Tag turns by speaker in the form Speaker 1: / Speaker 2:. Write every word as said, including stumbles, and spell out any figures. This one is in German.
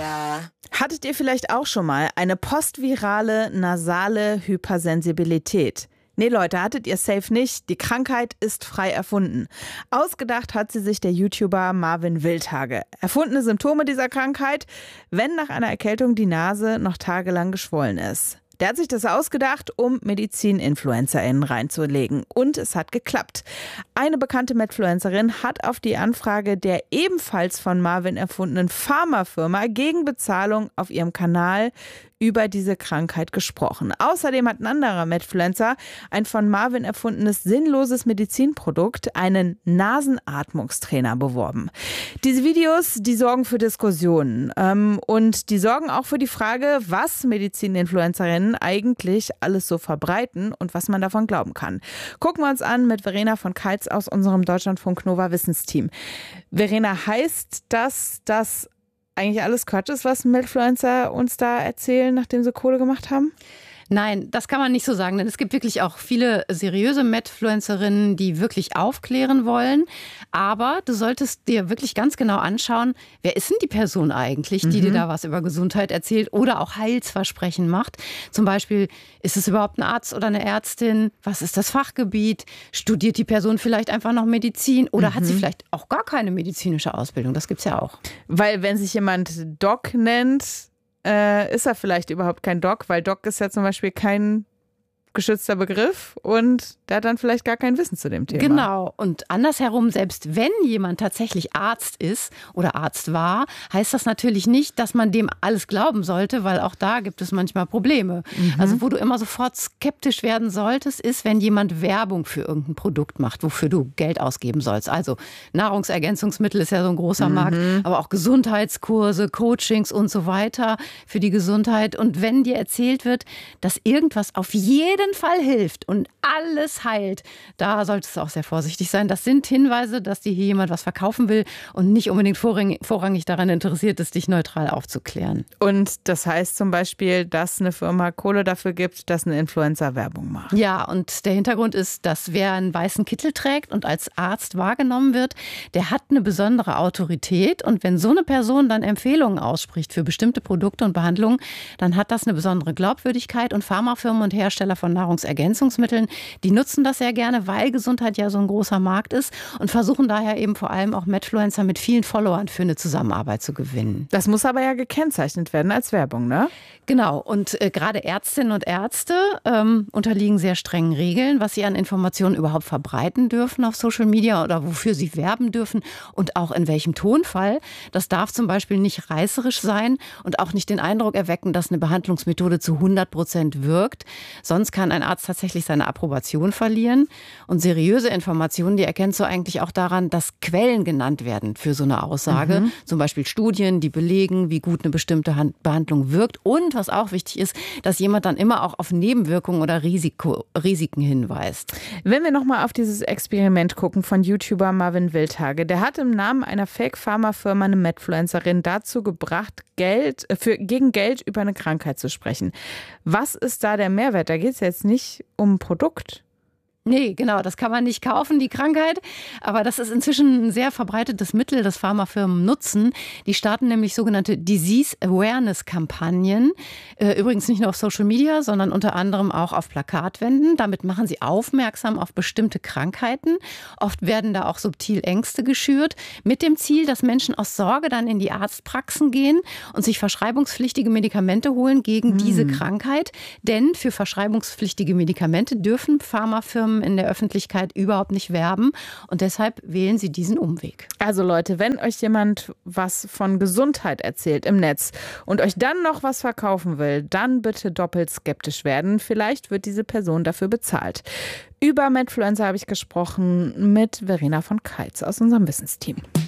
Speaker 1: Insider.
Speaker 2: Hattet ihr vielleicht auch schon mal eine postvirale nasale Hypersensibilität? Nee, Leute, hattet ihr safe nicht. Die Krankheit ist frei erfunden. Ausgedacht hat sie sich der YouTuber Marvin Wildhage. Erfundene Symptome dieser Krankheit, wenn nach einer Erkältung die Nase noch tagelang geschwollen ist. Der hat sich das ausgedacht, um Medizin-InfluencerInnen reinzulegen. Und es hat geklappt. Eine bekannte Medfluencerin hat auf die Anfrage der ebenfalls von Marvin erfundenen Pharmafirma gegen Bezahlung auf ihrem Kanal über diese Krankheit gesprochen. Außerdem hat ein anderer Medfluencer ein von Marvin erfundenes sinnloses Medizinprodukt, einen Nasenatmungstrainer, beworben. Diese Videos, die sorgen für Diskussionen ähm, und die sorgen auch für die Frage, was Medizin-Influencerinnen eigentlich alles so verbreiten und was man davon glauben kann. Gucken wir uns an mit Verena von Keitz aus unserem Deutschlandfunk Nova Wissensteam. Verena, heißt das, dass eigentlich alles Quatsch ist, was Medfluencer uns da erzählen, nachdem sie Kohle gemacht haben?
Speaker 3: Nein, das kann man nicht so sagen, denn es gibt wirklich auch viele seriöse Medfluencerinnen, die wirklich aufklären wollen. Aber du solltest dir wirklich ganz genau anschauen, wer ist denn die Person eigentlich, die mhm. dir da was über Gesundheit erzählt oder auch Heilsversprechen macht. Zum Beispiel, ist es überhaupt ein Arzt oder eine Ärztin? Was ist das Fachgebiet? Studiert die Person vielleicht einfach noch Medizin oder mhm. hat sie vielleicht auch gar keine medizinische Ausbildung? Das gibt's ja auch.
Speaker 2: Weil wenn sich jemand Doc nennt, Äh, ist er vielleicht überhaupt kein Doc, weil Doc ist ja zum Beispiel kein geschützter Begriff und der hat dann vielleicht gar kein Wissen zu dem Thema.
Speaker 3: Genau. Und andersherum, selbst wenn jemand tatsächlich Arzt ist oder Arzt war, heißt das natürlich nicht, dass man dem alles glauben sollte, weil auch da gibt es manchmal Probleme. Mhm. Also wo du immer sofort skeptisch werden solltest, ist, wenn jemand Werbung für irgendein Produkt macht, wofür du Geld ausgeben sollst. Also Nahrungsergänzungsmittel ist ja so ein großer mhm. Markt, aber auch Gesundheitskurse, Coachings und so weiter für die Gesundheit. Und wenn dir erzählt wird, dass irgendwas auf jeden Fall hilft und alles heilt, da solltest du auch sehr vorsichtig sein. Das sind Hinweise, dass dir hier jemand was verkaufen will und nicht unbedingt vorrangig, vorrangig daran interessiert ist, dich neutral aufzuklären.
Speaker 2: Und das heißt zum Beispiel, dass eine Firma Kohle dafür gibt, dass ein Influencer Werbung macht.
Speaker 3: Ja, und der Hintergrund ist, dass wer einen weißen Kittel trägt und als Arzt wahrgenommen wird, der hat eine besondere Autorität. Und wenn so eine Person dann Empfehlungen ausspricht für bestimmte Produkte und Behandlungen, dann hat das eine besondere Glaubwürdigkeit. Und Pharmafirmen und Hersteller von Nahrungsergänzungsmitteln, die nutzen das sehr gerne, weil Gesundheit ja so ein großer Markt ist und versuchen daher eben vor allem auch Medfluencer mit vielen Followern für eine Zusammenarbeit zu gewinnen.
Speaker 2: Das muss aber ja gekennzeichnet werden als Werbung, ne?
Speaker 3: Genau. Und äh, gerade Ärztinnen und Ärzte ähm, unterliegen sehr strengen Regeln, was sie an Informationen überhaupt verbreiten dürfen auf Social Media oder wofür sie werben dürfen und auch in welchem Tonfall. Das darf zum Beispiel nicht reißerisch sein und auch nicht den Eindruck erwecken, dass eine Behandlungsmethode zu hundert Prozent wirkt. Sonst kann ein Arzt tatsächlich seine Approbation verlieren. Und seriöse Informationen, die erkennst du eigentlich auch daran, dass Quellen genannt werden für so eine Aussage. Mhm. Zum Beispiel Studien, die belegen, wie gut eine bestimmte Behandlung wirkt. Und was auch wichtig ist, dass jemand dann immer auch auf Nebenwirkungen oder Risiko, Risiken hinweist.
Speaker 2: Wenn wir nochmal auf dieses Experiment gucken von YouTuber Marvin Wildhage, der hat im Namen einer Fake-Pharmafirma eine Medfluencerin dazu gebracht, Geld für, gegen Geld über eine Krankheit zu sprechen. Was ist da der Mehrwert? Da geht es jetzt nicht um ein Produkt.
Speaker 3: Nee, genau, das kann man nicht kaufen, die Krankheit. Aber das ist inzwischen ein sehr verbreitetes Mittel, das Pharmafirmen nutzen. Die starten nämlich sogenannte Disease Awareness Kampagnen. Übrigens nicht nur auf Social Media, sondern unter anderem auch auf Plakatwänden. Damit machen sie aufmerksam auf bestimmte Krankheiten. Oft werden da auch subtil Ängste geschürt, mit dem Ziel, dass Menschen aus Sorge dann in die Arztpraxen gehen und sich verschreibungspflichtige Medikamente holen gegen hm. diese Krankheit. Denn für verschreibungspflichtige Medikamente dürfen Pharmafirmen in der Öffentlichkeit überhaupt nicht werben und deshalb wählen sie diesen Umweg.
Speaker 2: Also Leute, wenn euch jemand was von Gesundheit erzählt im Netz und euch dann noch was verkaufen will, dann bitte doppelt skeptisch werden. Vielleicht wird diese Person dafür bezahlt. Über Medfluencer habe ich gesprochen mit Verena von Keitz aus unserem Wissensteam.